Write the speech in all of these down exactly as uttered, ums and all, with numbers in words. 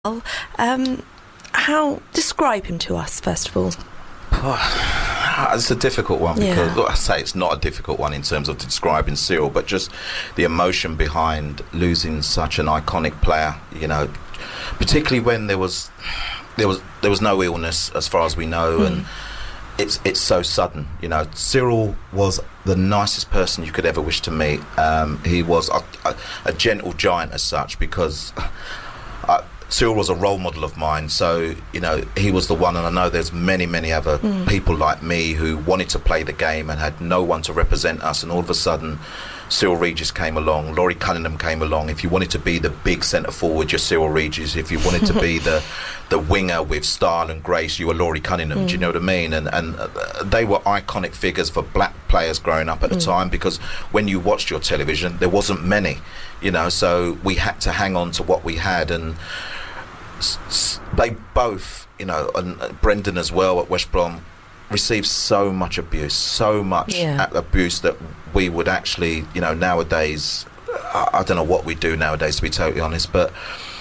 Um, how describe him to us first of all? Oh, it's a difficult one because yeah. look, I say it's not a difficult one in terms of describing Cyril, but just the emotion behind losing such an iconic player. You know, particularly when there was there was there was no illness as far as we know, mm. and it's it's so sudden. You know, Cyril was the nicest person you could ever wish to meet. Um, he was a, a, a gentle giant as such because. I, Cyril was a role model of mine, so you know he was the one, and I know there's many, many other mm. people like me who wanted to play the game and had no one to represent us, and all of a sudden Cyril Regis came along, Laurie Cunningham came along. If you wanted to be the big centre forward, you're Cyril Regis. If you wanted to be the the winger with style and grace, you were Laurie Cunningham. Mm. Do you know what I mean? And and uh, they were iconic figures for black players growing up at the mm. time, because when you watched your television, there wasn't many, you know. So we had to hang on to what we had, and they both, you know, and Brendan as well at West Brom, received so much abuse, so much yeah. abuse that we would actually, you know, nowadays, I, I don't know what we do nowadays, to be totally honest, but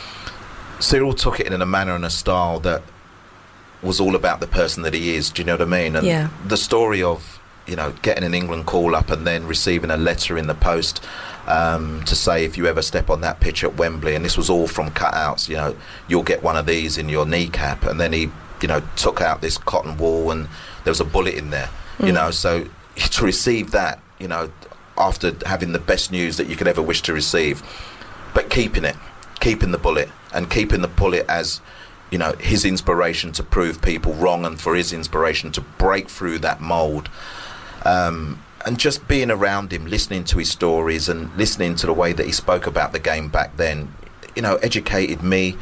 Cyril took it in a manner and a style that was all about the person that he is. Do you know what I mean? And yeah. the story of, you know, getting an England call up and then receiving a letter in the post um, to say if you ever step on that pitch at Wembley, and this was all from cutouts, you know, you'll get one of these in your kneecap, and then he, you know, took out this cotton wool and there was a bullet in there, mm. you know, so to receive that, you know, after having the best news that you could ever wish to receive, but keeping it, keeping the bullet, and keeping the bullet as, you know, his inspiration to prove people wrong, and for his inspiration to break through that mould. Um, and just being around him, listening to his stories and listening to the way that he spoke about the game back then, you know, educated me.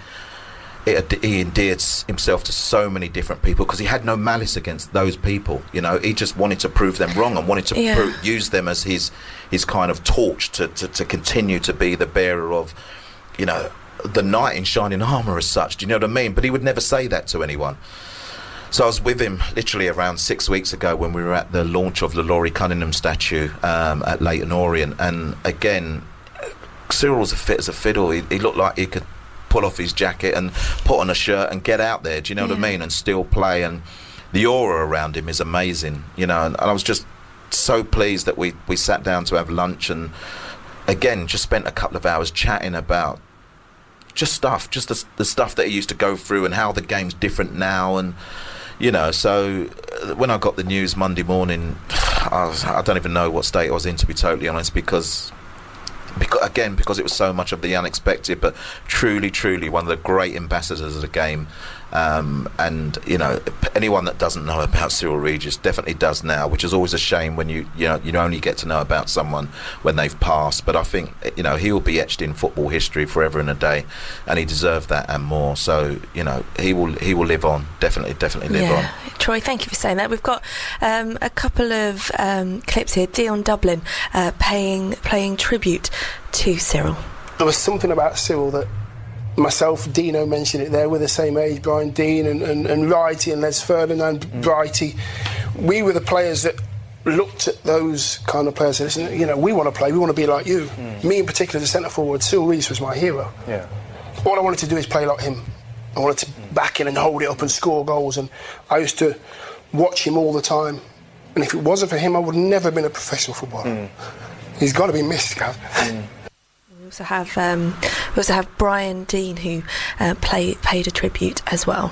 It, he endeared himself to so many different people because he had no malice against those people. You know, he just wanted to prove them wrong and wanted to yeah. pro- use them as his his kind of torch to, to, to continue to be the bearer of, you know, the knight in shining armour as such. Do you know what I mean? But he would never say that to anyone. So I was with him literally around six weeks ago when we were at the launch of the Laurie Cunningham statue um, at Leyton Orient, and again, Cyril was as fit as a fiddle. He, he looked like he could pull off his jacket and put on a shirt and get out there, do you know yeah. what I mean, and still play, and the aura around him is amazing, you know, and, and I was just so pleased that we, we sat down to have lunch, and again, just spent a couple of hours chatting about just stuff, just the, the stuff that he used to go through and how the game's different now, and you know, so uh, when I got the news Monday morning, I, was, I don't even know what state I was in, to be totally honest, because Because, again, because it was so much of the unexpected, but truly, truly one of the great ambassadors of the game. Um, and, you know, anyone that doesn't know about Cyril Regis definitely does now, which is always a shame when you, you know, you only get to know about someone when they've passed. But I think, you know, he will be etched in football history forever and a day, and he deserved that and more. So, you know, he will he will live on, definitely, definitely live yeah. on. Troy, thank you for saying that. We've got um, a couple of um, clips here. Dion Dublin uh, paying playing tribute to Cyril. There was something about Cyril that myself, Dino mentioned it there, we're the same age, Brian Dean and, and, and Wrighty and Les Ferdinand, mm. Wrighty. We were the players that looked at those kind of players and said, you know, we want to play, we want to be like you. Mm. Me in particular, the centre forward, Cyril Regis was my hero. Yeah. All I wanted to do is play like him. I wanted to mm. back in and hold it up and score goals, and I used to watch him all the time. And if it wasn't for him, I would have never been a professional footballer. Mm. He's got to be missed, Gav. Mm. We also have um, we also have Brian Dean, who uh, play, paid a tribute as well.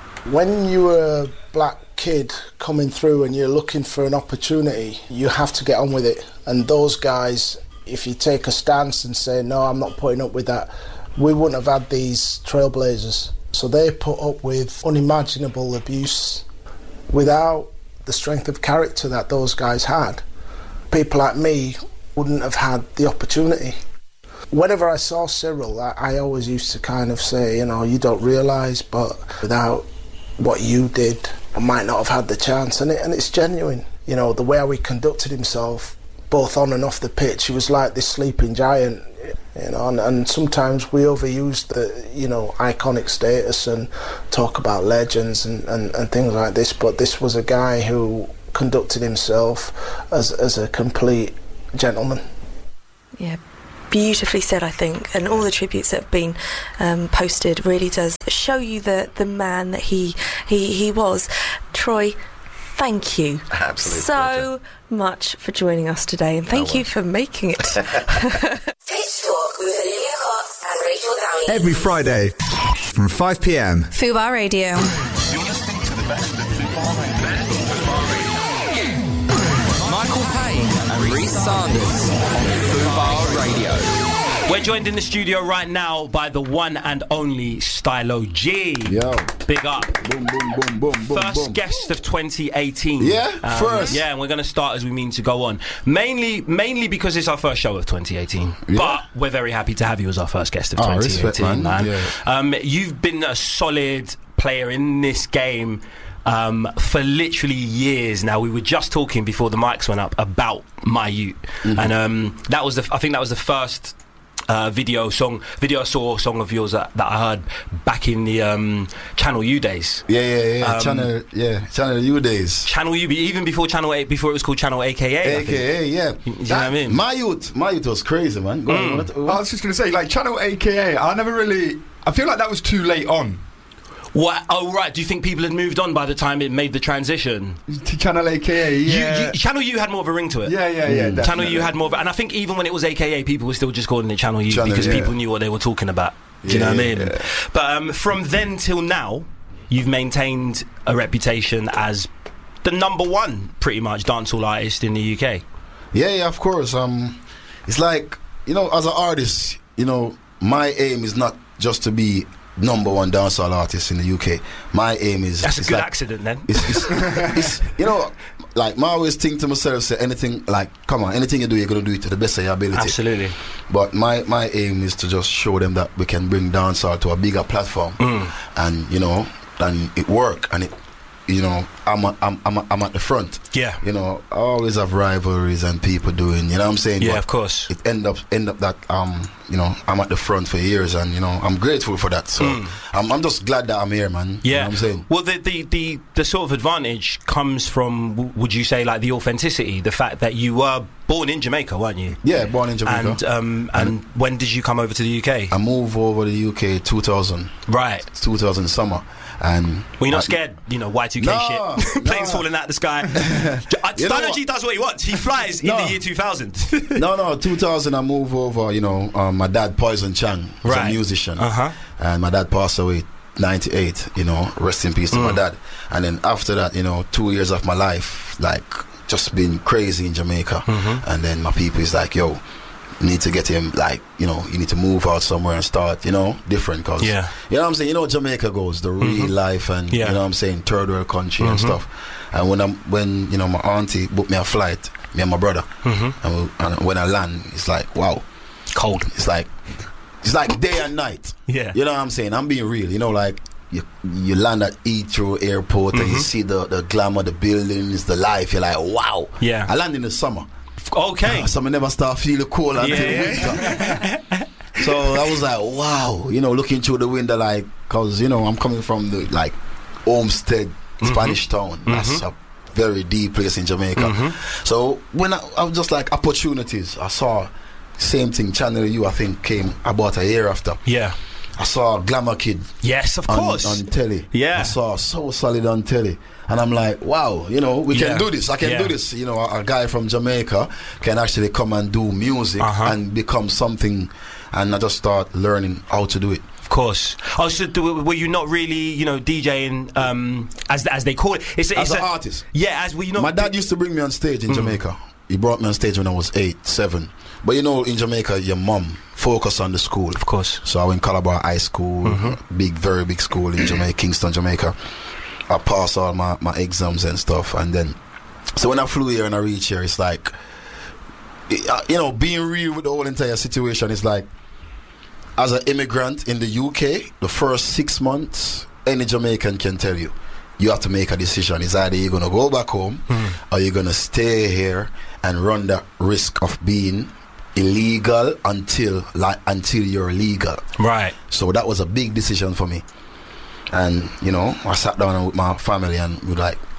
When you're a black kid coming through and you're looking for an opportunity, you have to get on with it. And those guys, if you take a stance and say, no, I'm not putting up with that, we wouldn't have had these trailblazers. So they put up with unimaginable abuse without the strength of character that those guys had. People like me wouldn't have had the opportunity. Whenever I saw Cyril, I, I always used to kind of say, you know, you don't realise, but without what you did, I might not have had the chance. And, it, and it's genuine. You know, the way he conducted himself, both on and off the pitch, he was like this sleeping giant. You know, and, and sometimes we overuse the, you know, iconic status and talk about legends and, and, and things like this, but this was a guy who conducted himself as as a complete gentleman. Yeah. beautifully said, I think, and all the tributes that have been um, posted really does show you the the man that he he he was. Troy, thank you Absolute so pleasure. much for joining us today, and thank No you for making it. Pitch Talk with Olivia Cox and Rachel Downey. Every Friday from five p.m. Fubar Radio. You're listening to the best of Fubar Radio. Michael Payne and Reece Sanders on Fubar Radio. We're joined in the studio right now by the one and only Stylo G. Yo. Big up. Boom, boom, boom, boom, boom, First boom. guest of twenty eighteen. Yeah, Um, first. Yeah, and we're going to start as we mean to go on. Mainly mainly because it's our first show of twenty eighteen. Yeah. But we're very happy to have you as our first guest of Oh, twenty eighteen, respect, man. man. Yeah. Um, you've been a solid player in this game um, for literally years now. We were just talking before the mics went up about My Ute. Mm-hmm. And um, that was the I think that was the first Uh, video song, video I saw song of yours that, that I heard back in the um, Channel U days. Yeah, yeah, yeah. Um, Channel, yeah, Channel U days. Channel U, even before Channel eight, before it was called Channel A K A. I A K A, yeah. You know what I mean? My youth, my youth was crazy, man. Go on, Mm. you wanna t- I was just going to say, like, Channel A K A, I never really... I feel like that was too late on What? Oh, right. Do you think people had moved on by the time it made the transition? to Channel A K A, yeah. You, you, Channel U had more of a ring to it. yeah, yeah, yeah, Mm. Channel U definitely. had more of a, and I think even when it was A K A, people were still just calling it Channel U Channel, because yeah. people knew what they were talking about. Do you know what I mean? Yeah. But um, from then till now, you've maintained a reputation as the number one, pretty much, dancehall artist in the U K. Yeah, yeah, of course. Um, it's like, you know, as an artist, you know, my aim is not just to be number one dancehall artist in the U K. My aim is... That's a it's good like, accident, then. It's, it's, it's, you know, like, I always think to myself, say, anything, like, come on, anything you do, you're going to do it to the best of your ability. Absolutely. But my, my aim is to just show them that we can bring dancehall to a bigger platform. Mm. And, you know, and it work. And it, you know, I'm, a, I'm, I'm, a, I'm at the front. Yeah. You know, I always have rivalries and people doing, you know what I'm saying? Yeah, But of course. It end up, end up that, um, you know, I'm at the front for years, and, you know, I'm grateful for that. So Mm. I'm, I'm just glad that I'm here, man. You know Yeah, what I'm saying? well, the, the the the sort of advantage comes from, w- would you say, like the authenticity, the fact that you were born in Jamaica, weren't you? Yeah, born in Jamaica. And um, and when did you come over to the U K? I moved over to the U K two thousand. Right. two thousand summer. And Were you not I- scared, you know, Y two K No, shit? Planes no. falling out of the sky. You know Stylo what? G does what he wants. He flies in No. the year two thousand. No, no, two thousand I moved over, you know, um, my dad, Poison Chang, was Right. a musician. Uh-huh. And my dad passed away ninety-eight, you know, rest in peace to my Mm. dad. And then after that, you know, two years of my life, like, just been crazy in Jamaica. Mm-hmm. And then my people is like, yo, you need to get him, like, you know, you need to move out somewhere and start, you know, different. Cause, Yeah. you know what I'm saying? You know, Jamaica goes, the real Mhm. life, and, Yeah. you know what I'm saying, third world country and Mhm. stuff. And when I'm, when, you know, my auntie booked me a flight, me and my brother, Mhm. and, we, and when I land, it's like, wow. Cold. It's like, it's like day and night. Yeah. You know what I'm saying? I'm being real. You know, like, you you land at Heathrow Airport and you Mhm. see the, the glamour, the buildings, the life. You're like, wow. Yeah. I land in the summer. Okay. So I never start feeling cold until Yeah. winter. So I was like, wow. You know, looking through the window, like, because, you know, I'm coming from the, like, Olmsted, Spanish Town. That's a very deep place in Jamaica. Mhm. So when I, I was just like, opportunities, I saw same thing. Channel U, I think, came about a year after. Yeah. I saw Glamour Kid. Yes, of on, course. on telly. Yeah. I saw So Solid on telly. And I'm like, wow, you know, we Yeah. can do this. I can Yeah. do this. You know, a, a guy from Jamaica can actually come and do music Uh-huh. and become something. And I just start learning how to do it. Of course. Oh, so do, were you not really, you know, DJing um, as as they call it? It's, As it's an a- artist. Yeah, as were you not? My dad used to bring me on stage in Mm. Jamaica. He brought me on stage when I was eight, seven. But you know, in Jamaica, your mum focus on the school. Of course. So I went Calabar High School, Mhm. big, very big school in Jamaica, Kingston, Jamaica. I passed all my, my exams and stuff. And then, so when I flew here and I reached here, it's like, it, uh, you know, being real with the whole entire situation is like, as an immigrant in the U K, the first six months, any Jamaican can tell you, you have to make a decision. It's either you're going to go back home Mm. or you're going to stay here and run the risk of being illegal until like until you're legal. Right. So that was a big decision for me. And, you know, I sat down with my family and we were like,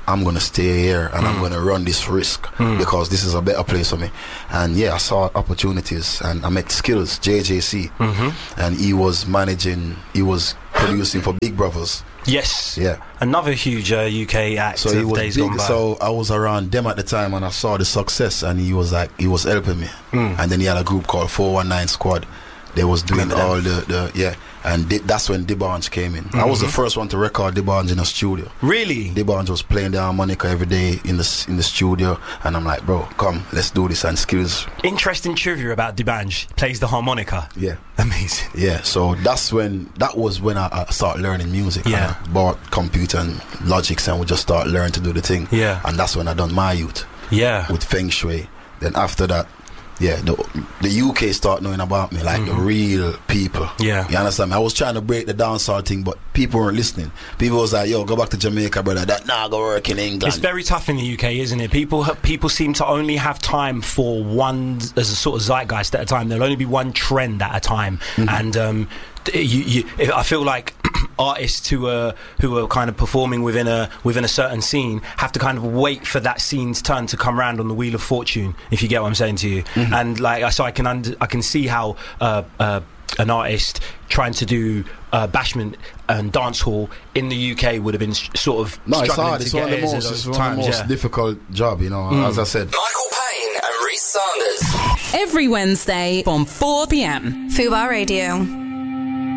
I'm going to stay here and mm. I'm going to run this risk mm. because this is a better place for me. And yeah, I saw opportunities and I met Skills, J J C, mm-hmm. and he was managing, he was producing for Big Brothers. Yes. Yeah. Another huge uh, U K act so he of was days big, gone by. So I was around them at the time and I saw the success, and he was like, he was helping me. Mm. And then he had a group called four one nine Squad. They was doing all the, the yeah, and di- that's when D'banj came in. Mm-hmm. I was the first one to record D'banj in a studio. Really? D'banj was playing the harmonica every day in the in the studio, and I'm like, bro, come, let's do this. And Skills. Interesting trivia about D'banj. Plays the harmonica. Yeah. Amazing. Yeah. So that's when that was when I, I started learning music. Yeah. And I bought computer and Logics, and we just started learning to do the thing. Yeah. And that's when I done my youth. Yeah. With Feng Shui. Then after that, yeah, the, the U K start knowing about me, like mm-hmm. the real people. Yeah. You understand me? I was trying to break the dancehall thing, but people weren't listening. People was like, yo, go back to Jamaica, brother. That nah, go work in England. It's very tough in the U K, isn't it? People people seem to only have time for one, as a sort of zeitgeist at a time. There'll only be one trend at a time. Mm-hmm. And um, you, you, I feel like artists who are who are kind of performing within a within a certain scene have to kind of wait for that scene's turn to come round on the wheel of fortune, if you get what I'm saying to you. Mm-hmm. And like, so I can under, I can see how uh, uh, an artist trying to do uh, bashment and dancehall in the U K would have been sh- sort of no, struggling it's hard. to It's get one of the his most, it's one times, of the most yeah. difficult job, you know. Mm. As I said, Michael Payne and Reece Sanders every Wednesday from four p.m. Fubar Radio.